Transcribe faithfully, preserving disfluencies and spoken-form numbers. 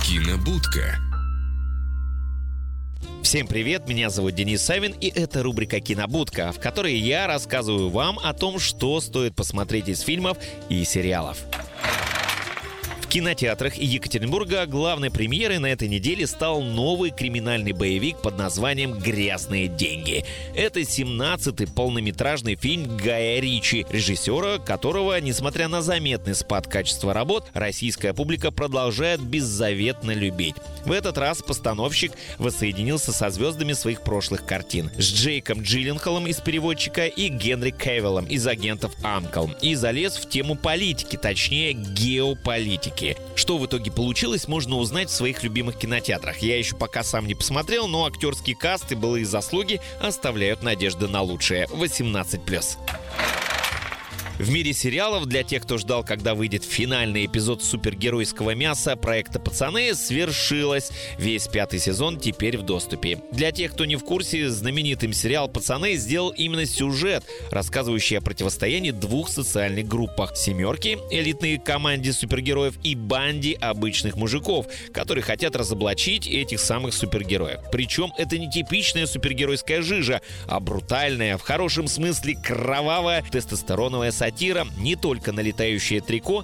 Кинобудка. Всем привет, меня зовут Денис Савин, и это рубрика «Кинобудка», в которой я рассказываю вам о том, что стоит посмотреть из фильмов и сериалов. В кинотеатрах Екатеринбурга главной премьерой на этой неделе стал новый криминальный боевик под названием «Грязные деньги». Это семнадцатый полнометражный фильм Гая Ричи, режиссера которого, несмотря на заметный спад качества работ, российская публика продолжает беззаветно любить. В этот раз постановщик воссоединился со звездами своих прошлых картин. С Джейком Джилленхолом из «Переводчика» и Генри Кевиллом из «Агентов Анкл». И залез в тему политики, точнее геополитики. Что в итоге получилось, можно узнать в своих любимых кинотеатрах. Я еще пока сам не посмотрел, но актерский каст и былые заслуги оставляют надежды на лучшее. восемнадцать плюс. В мире сериалов, для тех, кто ждал, когда выйдет финальный эпизод супергеройского мяса проекта «Пацаны», свершилось. Весь пятый сезон теперь в доступе. Для тех, кто не в курсе, знаменитым сериал «Пацаны» сделал именно сюжет, рассказывающий о противостоянии двух социальных группах: «Семерки» — элитной команде супергероев, и банде обычных мужиков, которые хотят разоблачить этих самых супергероев. Причем это не типичная супергеройская жижа, а брутальная, в хорошем смысле кровавая, тестостероновая сатира не только на летающее трико,